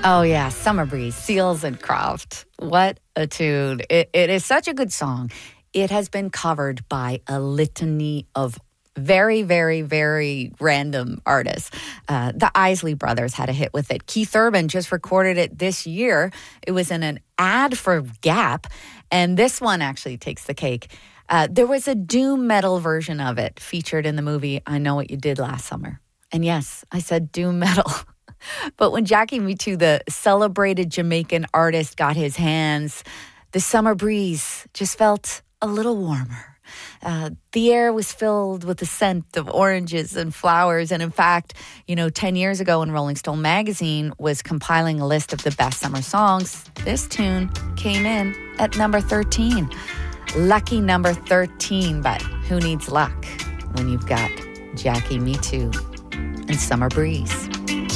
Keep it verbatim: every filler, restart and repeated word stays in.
Oh, yeah. Summer Breeze, Seals and Croft. What a tune. It, it is such a good song. It has been covered by a litany of very, very, very random artists. Uh, the Isley Brothers had a hit with it. Keith Urban just recorded it this year. It was in an ad for Gap, and this one actually takes the cake. Uh, there was a doom metal version of it featured in the movie I Know What You Did Last Summer. And yes, I said doom metal. But when Jackie Mittoo, the celebrated Jamaican artist, got his hands, the summer breeze just felt a little warmer. Uh, the air was filled with the scent of oranges and flowers. And in fact, you know, ten years ago when Rolling Stone magazine was compiling a list of the best summer songs, this tune came in at number thirteen. Lucky number thirteen, but who needs luck when you've got Jackie Mittoo and Summer Breeze?